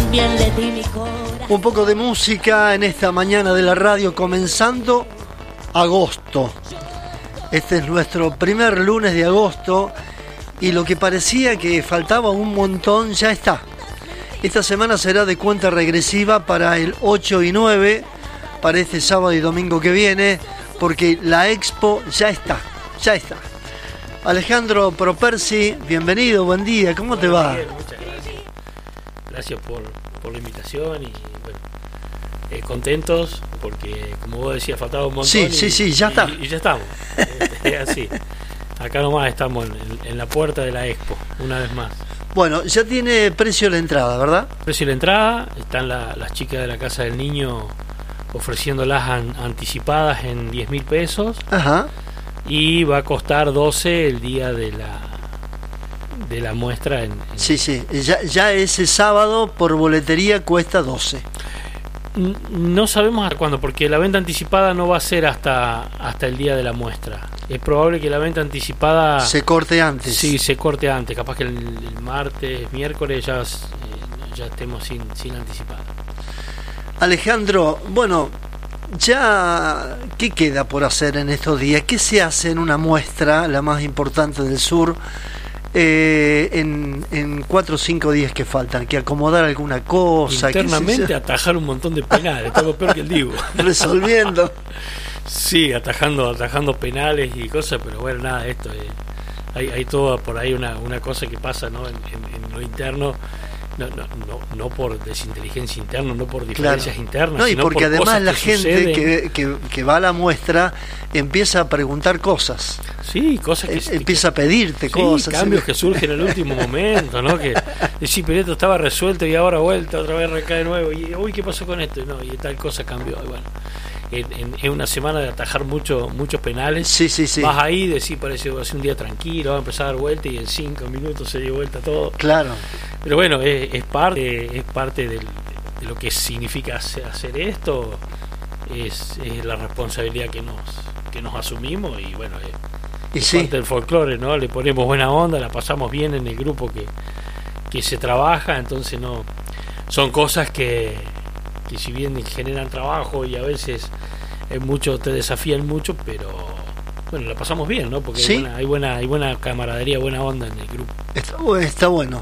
también le di mi corazón. Un poco de música en esta mañana de la radio, comenzando agosto. Este es nuestro primer lunes de agosto y lo que parecía que faltaba un montón ya está. Esta semana será de cuenta regresiva para el 8 y 9, para este sábado y domingo que viene, porque la Expo ya está. Alejandro Propersi, bienvenido, buen día, ¿cómo te va? Bien, muchas gracias. Gracias por la invitación y bueno, contentos porque como vos decías faltaba un montón. Sí, ya está. Y ya estamos. Así. Acá nomás estamos en la puerta de la Expo, una vez más. Bueno, ya tiene precio la entrada, ¿verdad? Precio de la entrada, están las chicas de la Casa del Niño ofreciéndolas anticipadas en 10.000 pesos. Ajá. Y va a costar 12 el día de la muestra Sí, ya ese sábado por boletería cuesta 12. No sabemos hasta cuándo, porque la venta anticipada no va a ser hasta el día de la muestra. Es probable que la venta anticipada se corte antes. Sí, se corte antes. Capaz que el martes, miércoles ya estemos sin anticipada. Alejandro, bueno, ya, ¿qué queda por hacer en estos días? ¿Qué se hace en una muestra, la más importante del sur, en 4 o 5 días que faltan? ¿Que acomodar alguna cosa? Internamente atajar un montón de penales, todo peor que el Divo. Resolviendo. Sí, atajando penales y cosas, pero bueno, nada, esto hay todo por ahí una cosa que pasa, ¿no? En lo interno. No por desinteligencia interna, no por diferencias internas. No, y sino porque por además la gente suceden. que va a la muestra empieza a preguntar cosas. Sí, cosas que empieza a pedirte cosas. Cambios que surgen en el último momento, ¿no? Que decís, pero esto estaba resuelto y ahora vuelta, otra vez recae de nuevo. Y uy, ¿qué pasó con esto? No, y tal cosa cambió. Y bueno, en una semana de atajar muchos penales. Sí. Vas ahí, decís, parece hace un día tranquilo, va a empezar a dar vuelta y en 5 minutos se dio vuelta todo. Claro. Pero bueno, es parte de lo que significa hacer esto, es la responsabilidad que nos asumimos y bueno, es parte del folclore, ¿no? Le ponemos buena onda, la pasamos bien en el grupo que se trabaja, entonces no son cosas que si bien generan trabajo y a veces mucho te desafían mucho, pero bueno, la pasamos bien, ¿no? Porque ¿sí? hay buena camaradería, buena onda en el grupo. Está bueno.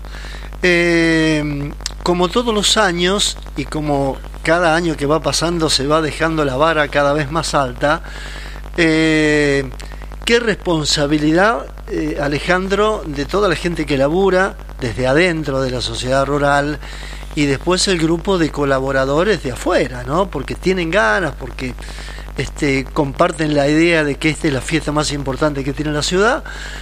Como todos los años y como cada año que va pasando se va dejando la vara cada vez más alta, qué responsabilidad, Alejandro, de toda la gente que labura desde adentro de la sociedad rural y después el grupo de colaboradores de afuera, ¿no? Porque tienen ganas, porque comparten la idea de que esta es la fiesta más importante que tiene la ciudad.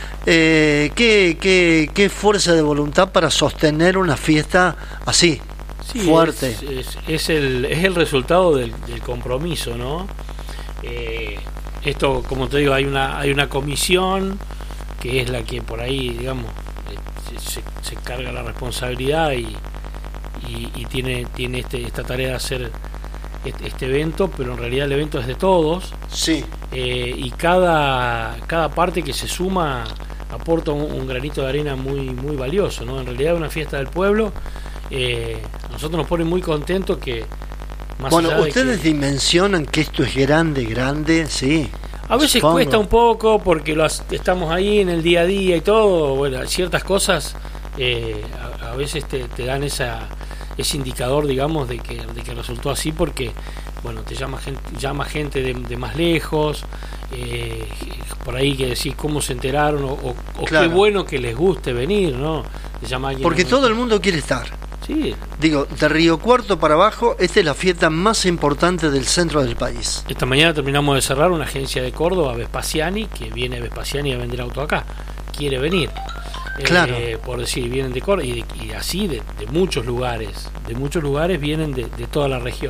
¿Qué fuerza de voluntad para sostener una fiesta así, fuerte? Es el resultado del compromiso, ¿no? Esto, como te digo, hay una comisión que es la que por ahí, digamos, se carga la responsabilidad y tiene esta tarea de hacer este evento, pero en realidad el evento es de todos. Sí. Y cada parte que se suma aporta un granito de arena muy muy valioso, ¿no? En realidad es una fiesta del pueblo. A nosotros nos pone muy contentos que más allá ustedes dimensionan que esto es grande, sí. A veces supongo. Cuesta un poco porque estamos ahí en el día a día y todo. Bueno, ciertas cosas a veces te dan ese indicador, digamos, de que resultó así, porque bueno, te llama gente de más lejos, por ahí que decís cómo se enteraron o claro. Qué bueno que les guste venir, ¿no? Te llama alguien, porque todo el mundo quiere estar. Sí. Digo, de Río Cuarto para abajo, esta es la fiesta más importante del centro del país. Esta mañana terminamos de cerrar una agencia de Córdoba, Vespasiani, que viene Vespasiani a vender auto acá. Quiere venir. Claro. Por decir, vienen de Córdoba y así de muchos lugares. De muchos lugares vienen de toda la región.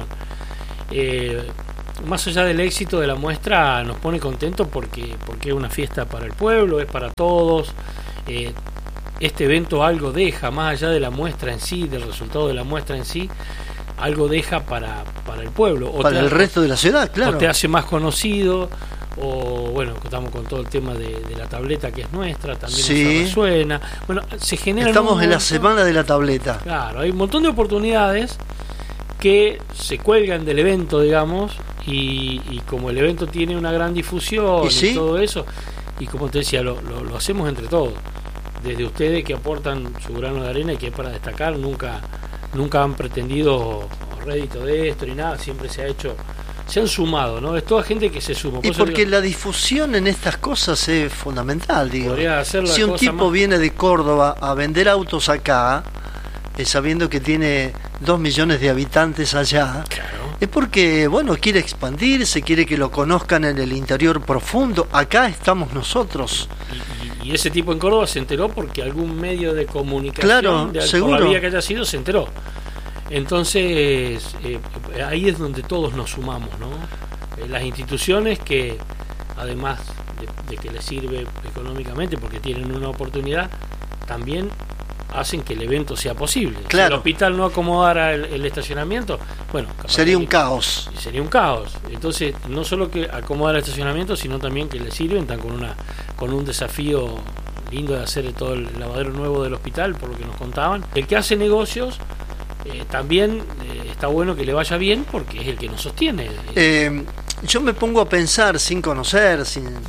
Más allá del éxito de la muestra, nos pone contentos porque es una fiesta para el pueblo, es para todos. Este evento algo deja, más allá de la muestra en sí, del resultado de la muestra en sí, algo deja para el pueblo. Para el resto de la ciudad, claro. O te hace más conocido, o bueno, estamos con todo el tema de la tableta que es nuestra, también sí. nos resuena. Bueno, se genera. Estamos en la semana de la tableta. Claro, hay un montón de oportunidades que se cuelgan del evento, digamos, y como el evento tiene una gran difusión y todo eso, y como te decía, lo hacemos entre todos, desde ustedes que aportan su grano de arena y que para destacar nunca han pretendido rédito de esto ni nada, siempre se han sumado, ¿no? Es toda gente que se suma. Y porque la difusión en estas cosas es fundamental, digo. Si un tipo viene de Córdoba a vender autos acá, sabiendo que tiene 2 millones de habitantes allá, claro, es porque, bueno, quiere expandirse, quiere que lo conozcan en el interior profundo. Acá estamos nosotros. Y ese tipo en Córdoba se enteró porque algún medio de comunicación, claro, seguro, por la vía que haya sido, se enteró. Entonces, ahí es donde todos nos sumamos, ¿no? Las instituciones que, además de que les sirve económicamente porque tienen una oportunidad, también hacen que el evento sea posible. Claro. Si el hospital no acomodara el estacionamiento, bueno, sería un caos. Sería un caos. Entonces, no solo que acomodar el estacionamiento, sino también que le sirven, están con un desafío lindo de hacer todo el lavadero nuevo del hospital, por lo que nos contaban. El que hace negocios también está bueno que le vaya bien porque es el que nos sostiene. Yo me pongo a pensar sin conocer,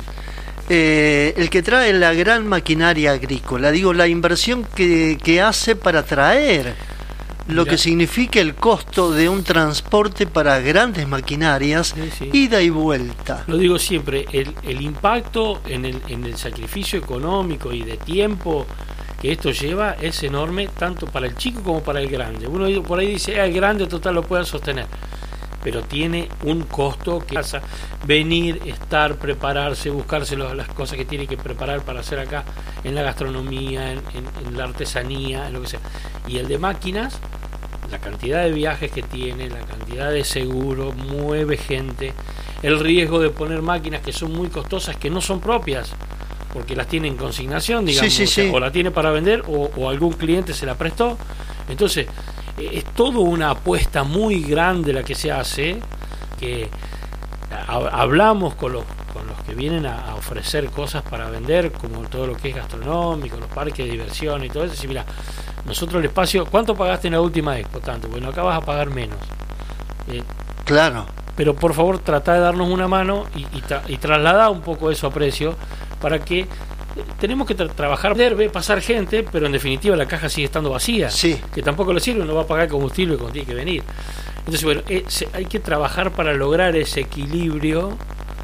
el que trae la gran maquinaria agrícola, digo, la inversión que hace para traer lo que significa el costo de un transporte para grandes maquinarias, ida y vuelta. Lo digo siempre, el impacto en el sacrificio económico y de tiempo que esto lleva es enorme, tanto para el chico como para el grande. Uno por ahí dice, el grande total lo puede sostener, pero tiene un costo que pasa venir, estar, prepararse, buscarse las cosas que tiene que preparar para hacer acá, en la gastronomía, en la artesanía, en lo que sea. Y el de máquinas, la cantidad de viajes que tiene, la cantidad de seguro, mueve gente, el riesgo de poner máquinas que son muy costosas, que no son propias, porque las tiene en consignación, digamos, o la tiene para vender, o algún cliente se la prestó. Entonces, es todo una apuesta muy grande la que se hace, que hablamos con los que vienen a ofrecer cosas para vender, como todo lo que es gastronómico, los parques de diversión y todo eso. Y mira, nosotros el espacio, ¿cuánto pagaste en la última expo? Tanto. Bueno, acá vas a pagar menos. Claro. Pero por favor, trata de darnos una mano y trasladar un poco eso a precio, para que tenemos que trabajar, ve pasar gente, pero en definitiva la caja sigue estando vacía, que tampoco le sirve, no va a pagar combustible cuando tiene que venir. Entonces, bueno, hay que trabajar para lograr ese equilibrio,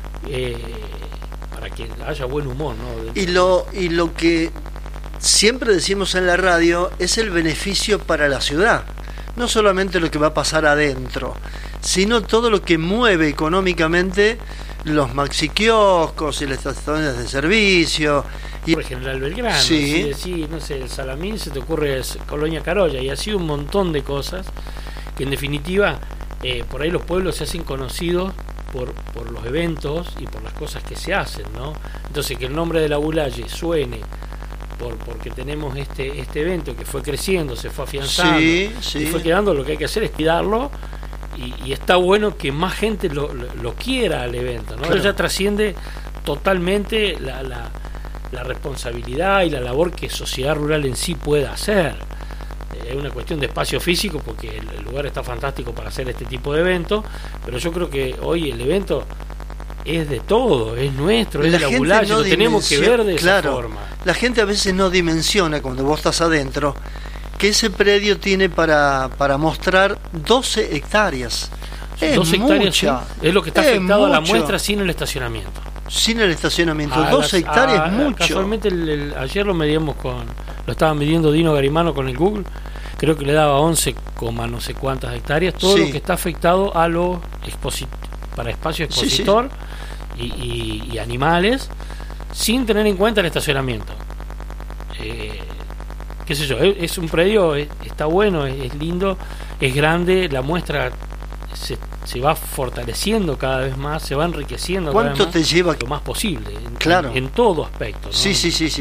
para que haya buen humor, ¿no? Y lo que siempre decimos en la radio es el beneficio para la ciudad, no solamente lo que va a pasar adentro, sino todo lo que mueve económicamente los maxiquioscos y las estaciones de servicio. Y por General Belgrano, no sé, el Salamín, se te ocurre Colonia Carolla, y así un montón de cosas que en definitiva por ahí los pueblos se hacen conocidos por los eventos y por las cosas que se hacen, ¿no? Entonces, que el nombre de la Bulaye suene porque tenemos este evento que fue creciendo, se fue afianzando y fue quedando, lo que hay que hacer es cuidarlo. Y está bueno que más gente lo quiera al evento, ¿no? Claro. Eso ya trasciende totalmente la responsabilidad y la labor que Sociedad Rural en sí pueda hacer. Es una cuestión de espacio físico, porque el lugar está fantástico para hacer este tipo de eventos, pero yo creo que hoy el evento es de todo, es nuestro, es de la Bulaye, lo tenemos que ver de esa forma. La gente a veces no dimensiona, cuando vos estás adentro, que ese predio tiene para mostrar 12 hectáreas. 12 hectáreas, sí, es lo que está afectado a la muestra sin el estacionamiento. Sin el estacionamiento, 12 hectáreas es mucho. Casualmente ayer lo medíamos lo estaba midiendo Dino Garimano con el Google, creo que le daba 11, no sé cuántas hectáreas, todo lo que está afectado a los para espacio expositor y animales, sin tener en cuenta el estacionamiento. Qué sé yo, es un predio, está bueno, es lindo, es grande, la muestra se va fortaleciendo cada vez más, se va enriqueciendo cada vez más. ¿Cuánto te lleva? Lo más posible, Claro. en todo aspecto, ¿no? Sí.